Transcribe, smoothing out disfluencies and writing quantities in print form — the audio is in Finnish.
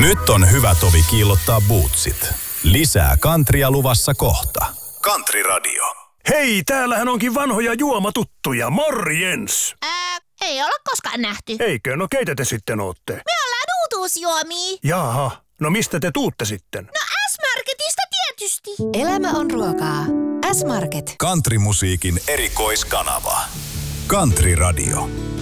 Nyt on hyvä tovi kiillottaa bootsit. Lisää kantria luvassa kohta. Country Radio. Hei, täällähän onkin vanhoja juomatuttuja. Morjens! Ei olla koskaan nähty. Eikö? No keitä te sitten ootte? Me ollaan uutuusjuomia. Jaha, no mistä te tuutte sitten? No S-Marketista tietysti. Elämä on ruokaa. S-Market. Countrymusiikin erikoiskanava. Country Radio.